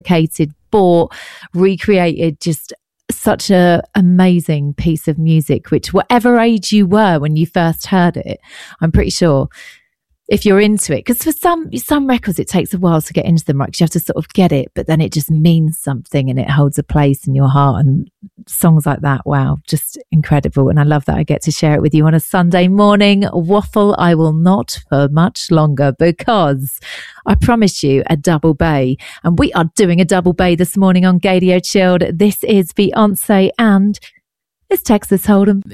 replicated, bought, recreated, just such a amazing piece of music, which whatever age you were when you first heard it, I'm pretty sure if you're into it, because for some records it takes a while to get into them, right? Because you have to sort of get it, but then it just means something and it holds a place in your heart. And songs like that, wow, just incredible. And I love that I get to share it with you on a Sunday morning. Waffle I will not for much longer, because I promise you a double bay, and we are doing a double bay this morning on Gaydio Chilled. This is Beyonce and it's Texas Hold'em.